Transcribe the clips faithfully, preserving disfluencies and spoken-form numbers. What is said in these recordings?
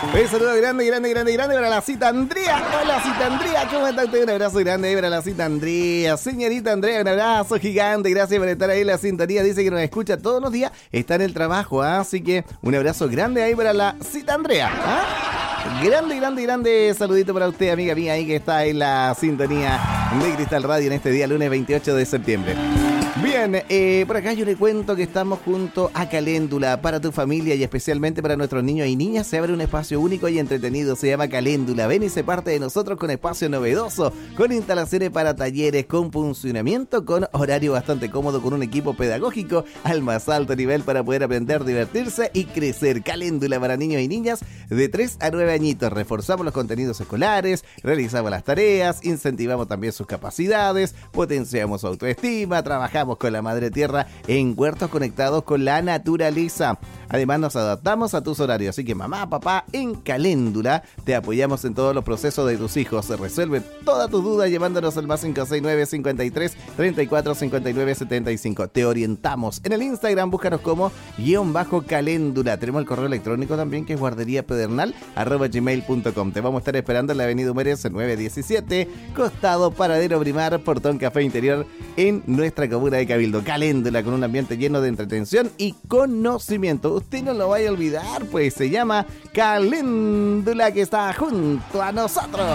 Un saludo grande, grande, grande, grande para la cita Andrea. Hola, cita Andrea, ¿cómo está usted? Un abrazo grande para la cita Andrea. Señorita Andrea, un abrazo gigante. Gracias por estar ahí en la sintonía. Dice que nos escucha todos los días. Está en el trabajo, ¿ah? Así que un abrazo grande ahí para la cita Andrea, ¿ah? Grande, grande, grande saludito para usted, amiga mía, ahí que está en la sintonía de Cristal Radio en este día, lunes veintiocho de septiembre. Bien, eh, por acá yo le cuento que estamos junto a Caléndula. Para tu familia y especialmente para nuestros niños y niñas se abre un espacio único y entretenido. Se llama Caléndula. Ven y se parte de nosotros con espacio novedoso, con instalaciones para talleres, con funcionamiento, con horario bastante cómodo, con un equipo pedagógico al más alto nivel para poder aprender, divertirse y crecer. Caléndula para niños y niñas de tres a nueve añitos. Reforzamos los contenidos escolares, realizamos las tareas, incentivamos también sus capacidades, potenciamos su autoestima, trabajamos con la madre tierra en huertos conectados con la naturaleza. Además nos adaptamos a tus horarios, así que mamá, papá, en Caléndula te apoyamos en todos los procesos de tus hijos. Se resuelve todas tus dudas llevándonos al más cinco seis nueve, cincuenta y tres, treinta y cuatro, cincuenta y nueve, setenta y cinco. Te orientamos. En el Instagram búscanos como guión bajo Caléndula. Tenemos el correo electrónico también que es guarderiapedernal arroba gmail punto com. Te vamos a estar esperando en la avenida Humérez nueve diecisiete, costado Paradero Primar, Portón Café Interior en nuestra comuna de Cabildo. Caléndula, con un ambiente lleno de entretención y conocimiento. Usted no lo vaya a olvidar, pues se llama Caléndula, que está junto a nosotros.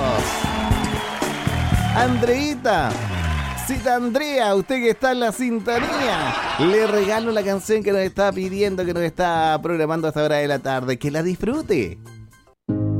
Andreita, cita Andrea, usted que está en la sintonía, le regalo la canción que nos está pidiendo, que nos está programando a esta hora de la tarde. Que la disfrute.